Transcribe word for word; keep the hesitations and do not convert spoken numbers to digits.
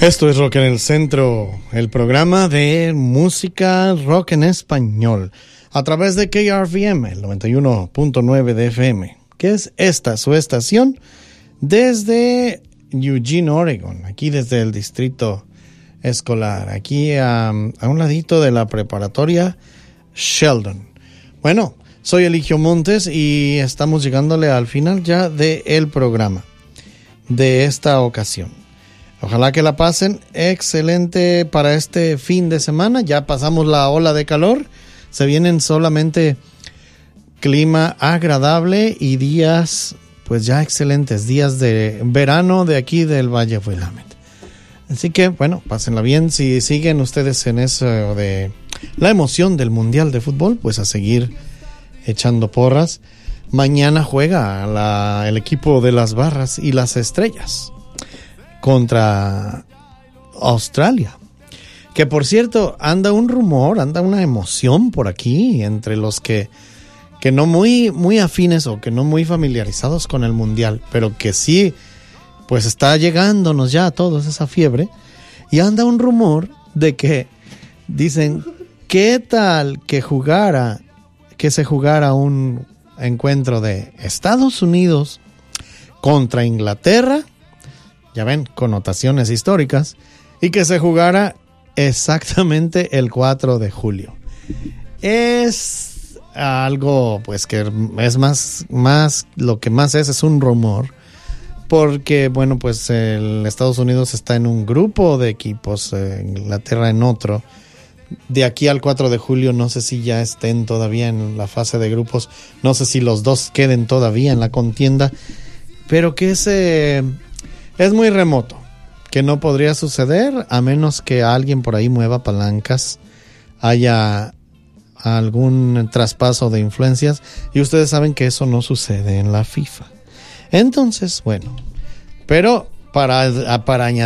Esto es Rock en el Centro, el programa de música rock en español, a través de K R V M, el noventa y uno punto nueve de F M, que es esta su estación, desde Eugene, Oregon, aquí desde el distrito escolar, aquí a, a un ladito de la preparatoria Sheldon. Bueno, soy Eligio Montes y estamos llegándole al final ya del programa de esta ocasión. Ojalá que la pasen excelente para este fin de semana. Ya pasamos la ola de calor. Se vienen solamente clima agradable y días, pues ya excelentes, días de verano de aquí del Valle de Willamette. Así que, bueno, pásenla bien. Si siguen ustedes en eso de la emoción del Mundial de Fútbol, pues a seguir echando porras. Mañana juega la, el equipo de las Barras y las Estrellas contra Australia, que por cierto anda un rumor, anda una emoción por aquí entre los que que no muy muy afines o que no muy familiarizados con el mundial, pero que sí pues está llegándonos ya a todos esa fiebre, y anda un rumor de que dicen qué tal que jugara que se jugara un encuentro de Estados Unidos contra Inglaterra. Ya ven, connotaciones históricas, y que se jugara exactamente el cuatro de julio. Es algo, pues, que es más, más, lo que más es, es un rumor, porque, bueno, pues, el Estados Unidos está en un grupo de equipos, eh, Inglaterra en otro. De aquí al cuatro de julio, no sé si ya estén todavía en la fase de grupos, no sé si los dos queden todavía en la contienda, pero que ese... es muy remoto, que no podría suceder a menos que alguien por ahí mueva palancas, haya algún traspaso de influencias, y ustedes saben que eso no sucede en la FIFA. Entonces, bueno, pero para, para añadir